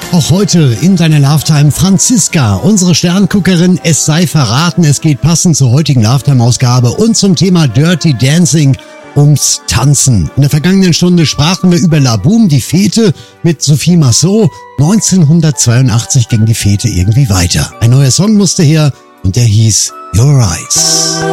Auch heute in deiner Lovetime Franziska, unsere Sternguckerin. Es sei verraten, es geht passend zur heutigen Lovetime-Ausgabe und zum Thema Dirty Dancing ums Tanzen. In der vergangenen Stunde sprachen wir über La Boum, die Fete mit Sophie Marceau. 1982 ging die Fete irgendwie weiter. Ein neuer Song musste her und der hieß Your Eyes.